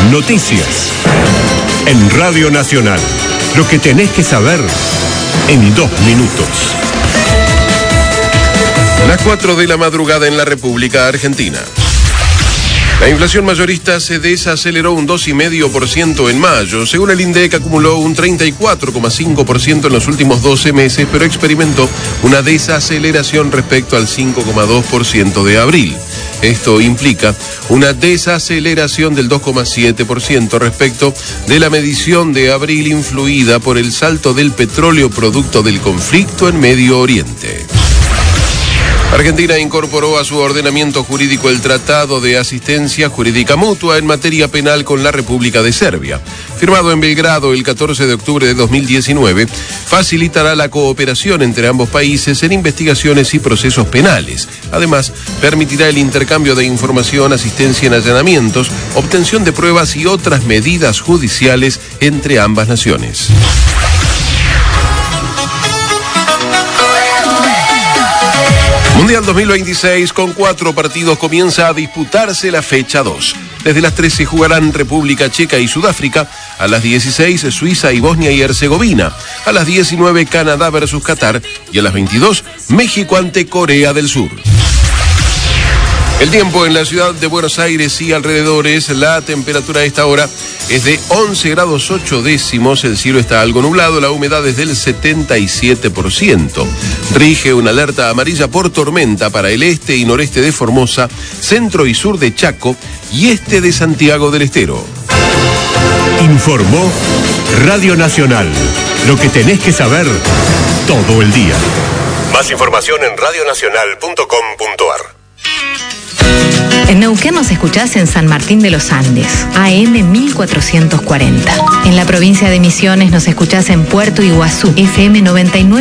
Noticias. En Radio Nacional. Lo que tenés que saber en 2 minutos. Las 4 de la madrugada en la República Argentina. La inflación mayorista se desaceleró un 2,5% en mayo. Según el INDEC, acumuló un 34,5% en los últimos 12 meses, pero experimentó una desaceleración respecto al 5,2% de abril. Esto implica una desaceleración del 2,7% respecto de la medición de abril influida por el salto del petróleo producto del conflicto en Medio Oriente. Argentina incorporó a su ordenamiento jurídico el Tratado de Asistencia Jurídica Mutua en materia penal con la República de Serbia. Firmado en Belgrado el 14 de octubre de 2019, facilitará la cooperación entre ambos países en investigaciones y procesos penales. Además, permitirá el intercambio de información, asistencia en allanamientos, obtención de pruebas y otras medidas judiciales entre ambas naciones. Mundial 2026, con 4 partidos, comienza a disputarse la fecha 2. Desde las 13 jugarán República Checa y Sudáfrica, a las 16 Suiza y Bosnia y Herzegovina, a las 19 Canadá versus Qatar y a las 22 México ante Corea del Sur. El tiempo en la ciudad de Buenos Aires y alrededores, la temperatura a esta hora es de 11 grados 8 décimos, el cielo está algo nublado, la humedad es del 77%. Rige una alerta amarilla por tormenta para el este y noreste de Formosa, centro y sur de Chaco y este de Santiago del Estero. Informó Radio Nacional. Lo que tenés que saber todo el día. Más información en radionacional.com.ar. En Neuquén nos escuchás en San Martín de los Andes, AM 1440. En la provincia de Misiones nos escuchás en Puerto Iguazú, FM 99.